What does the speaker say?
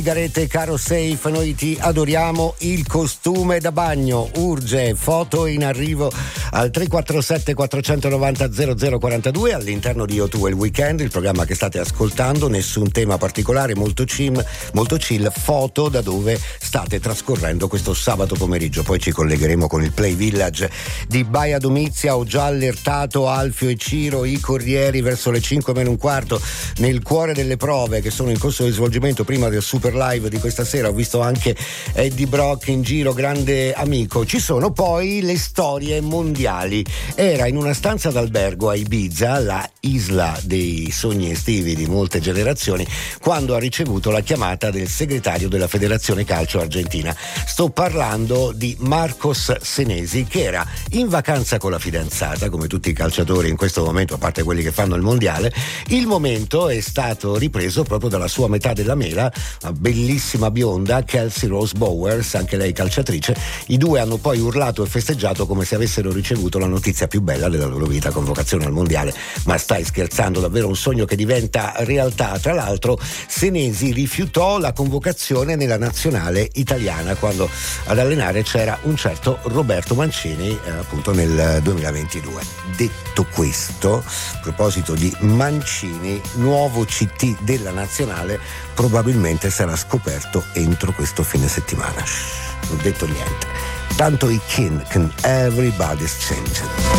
Garete, caro Safe, noi ti adoriamo. Il costume da bagno urge, foto in arrivo al 347 490 0042 all'interno di O2 il Weekend, il programma che state ascoltando. Nessun tema particolare, molto chill, foto da dove state trascorrendo questo sabato pomeriggio. Poi ci collegheremo con il Play Village di Baia Domizia. Ho già allertato Alfio e Ciro, i corrieri, verso le 5:15 nel cuore delle prove che sono in corso di svolgimento prima del Super Live di questa sera. Ho visto anche Eddie Brock in giro, grande amico. Ci sono poi le storie mondiali. Era in una stanza d'albergo a Ibiza, la isla dei sogni estivi di molte generazioni, quando ha ricevuto la chiamata del segretario della Federazione Calcio Argentina. Sto parlando di Marcos Senesi, che era in vacanza con la fidanzata, come tutti i calciatori in questo momento, a parte quelli che fanno il mondiale. Il momento è stato ripreso proprio dalla sua metà della mela, bellissima bionda Kelsey Rose Bowers, anche lei calciatrice. I due hanno poi urlato e festeggiato come se avessero ricevuto la notizia più bella della loro vita, convocazione al mondiale. Ma stai scherzando, davvero un sogno che diventa realtà. Tra l'altro Senesi rifiutò la convocazione nella nazionale italiana quando ad allenare c'era un certo Roberto Mancini, appunto nel 2022. Detto questo, a proposito di Mancini, nuovo CT della nazionale probabilmente sarà scoperto entro questo fine settimana. Non ho detto niente. Tanto i kin can everybody's changing.